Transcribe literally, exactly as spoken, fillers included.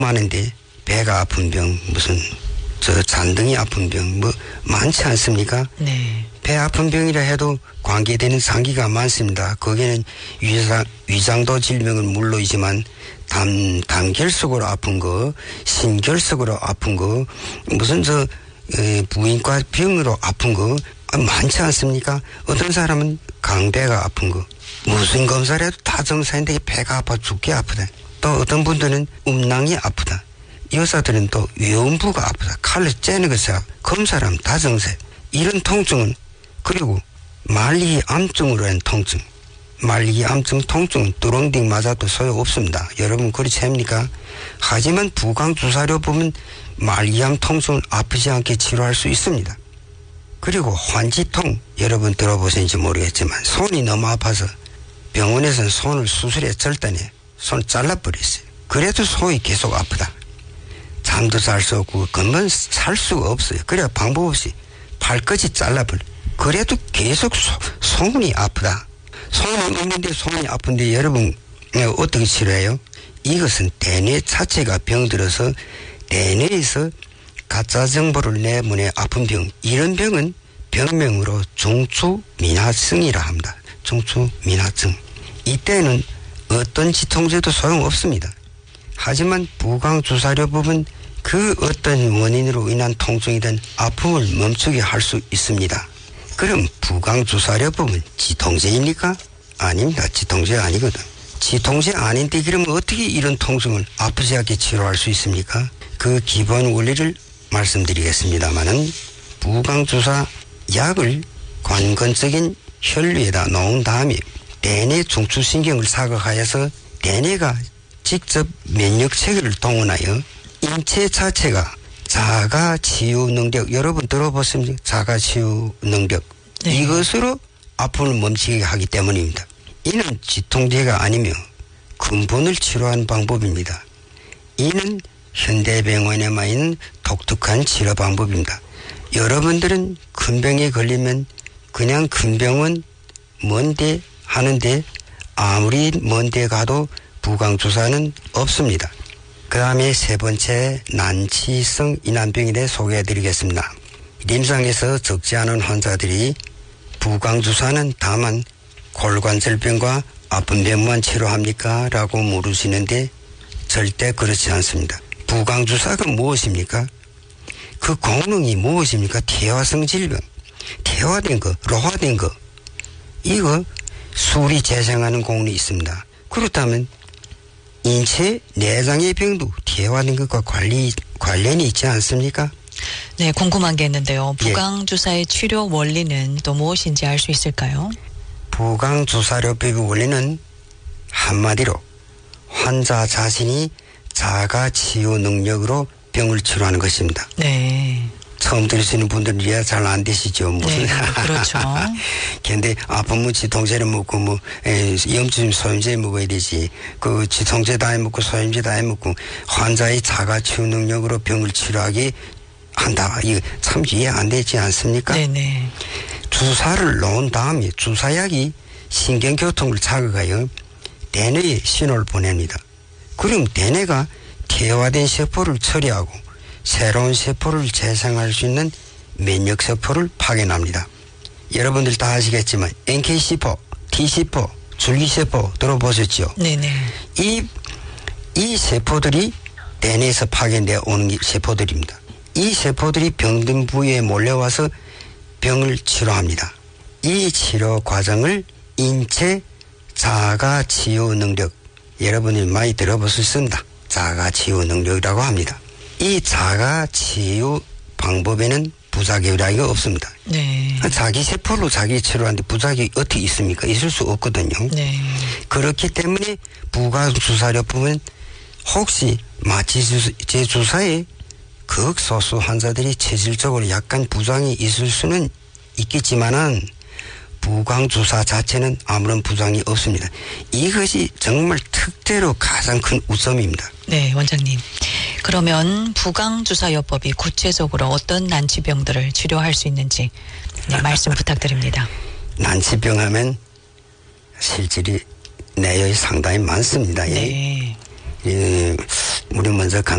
많은데 배가 아픈 병, 무슨 저 잔등이 아픈 병 뭐 많지 않습니까? 네. 배 아픈 병이라 해도 관계되는 상기가 많습니다. 거기는 위장, 위장도 질병은 물론이지만 단, 단결석으로 아픈 거, 신결석으로 아픈 거, 무슨 저 에, 부인과 병으로 아픈 거 많지 않습니까? 어떤 사람은 강배가 아픈 거, 무슨 검사를 해도 다 정상인데 배가 아파 죽게 아프다. 또 어떤 분들은 음낭이 아프다. 여자들은 또 외음부가 아프다. 칼로 째는 것이 검사를 하면 다 정세. 이런 통증은, 그리고 말리기 암증으로 한 통증, 말리기 암증 통증은 뚜렁딩 맞아도 소용없습니다. 여러분 그렇지 않습니까? 하지만 부강주사료 보면 말기암 통증을 아프지 않게 치료할 수 있습니다. 그리고 환지통, 여러분 들어보셨는지 모르겠지만 손이 너무 아파서 병원에서는 손을 수술해 절단해 손을 잘라버렸어요. 그래도 손이 계속 아프다. 잠도 잘 수 없고 건강 살 수가 없어요. 그래야 방법 없이 발끝이 잘라버려. 그래도 계속 소, 손이 아프다. 손은 없는데 손이 아픈데 여러분 어떻게 치료해요? 이것은 대뇌 자체가 병들어서 대뇌에서 가짜 정보를 내보내 아픈 병. 이런 병은 병명으로 중추민화증이라 합니다. 중추민화증. 이때는 어떤 지통제도 소용없습니다. 하지만 부강주사료법은 그 어떤 원인으로 인한 통증이든 아픔을 멈추게 할 수 있습니다. 그럼 부강주사료법은 지통제입니까? 아닙니다. 지통제 아니거든. 지통제 아닌데 그러면 어떻게 이런 통증을 아프지 않게 치료할 수 있습니까? 그 기본 원리를 말씀드리겠습니다마는 부강주사 약을 관건적인 혈류에다 놓은 다음에 대뇌 중추신경을 사극하여서 대뇌가 직접 면역 체계를 동원하여 인체 자체가 자가 치유 능력, 여러분 들어보십니까? 자가 치유 능력. 네. 이것으로 아픔을 멈추게 하기 때문입니다. 이는 지통제가 아니며 근본을 치료하는 방법입니다. 이는 현대병원에만 있는 독특한 치료 방법입니다. 여러분들은 큰 병에 걸리면 그냥 큰 병원 먼데 하는데 아무리 먼데 가도 부강주사는 없습니다. 그 다음에 세 번째 난치성 인한병에 대해 소개해드리겠습니다.臨床에서 적지 않은 환자들이 부강주사는 다만 골관절병과 아픈 병만 치료합니까? 라고 물으시는데 절대 그렇지 않습니다. 부강주사가 무엇입니까? 그功能이 무엇입니까? 태화성 질병, 태화된 거, 로화된 거, 이거 술이 재생하는功能이 있습니다. 그렇다면 인체 내장의 병도 태화된 것과 관리, 관련이 있지 않습니까? 네, 궁금한 게 있는데요. 부강주사의 예. 치료 원리는 또 무엇인지 알 수 있을까요? 부강주사료법의 원리는 한마디로 환자 자신이 자가 치유 능력으로 병을 치료하는 것입니다. 네. 처음 들으시는 분들은 이해 잘 안 되시죠. 무슨. 네, 그렇죠. 근데 아프면 지통제를 먹고 뭐 염증 소염제 먹어야 되지. 그 지통제 다 해먹고 소염제 다 해먹고 환자의 자가 치유 능력으로 병을 치료하게 한다. 이거 참 이해 안 되지 않습니까? 네네. 주사를 놓은 다음에 주사약이 신경교통을 자극하여 대뇌에 신호를 보냅니다. 그럼 대뇌가 퇴화된 세포를 처리하고 새로운 세포를 재생할 수 있는 면역세포를 파견합니다. 여러분들 다 아시겠지만 엔케이세포, T세포, 줄기세포 들어보셨죠? 네네. 이, 이 세포들이 대뇌에서 파견되어 오는 세포들입니다. 이 세포들이 병든 부위에 몰려와서 병을 치료합니다. 이 치료 과정을 인체 자가 치유 능력, 여러분이 많이 들어보셨습니다. 자가 치유 능력이라고 합니다. 이 자가 치유 방법에는 부작용이 없습니다. 네. 자기 세포로 자기 치료하는데 부작용이 어떻게 있습니까? 있을 수 없거든요. 네. 그렇기 때문에 부가주사료법은 혹시 마취제 주사에 극소수 환자들이 체질적으로 약간 부작용이 있을 수는 있겠지만은 부강주사 자체는 아무런 부작용이 없습니다. 이것이 정말 특대로 가장 큰 우점입니다. 네, 원장님. 그러면 부강주사요법이 구체적으로 어떤 난치병들을 치료할 수 있는지 네, 말씀 부탁드립니다. 난치병 하면 실질이 내역이 상당히 많습니다. 네. 예, 우리 먼저 감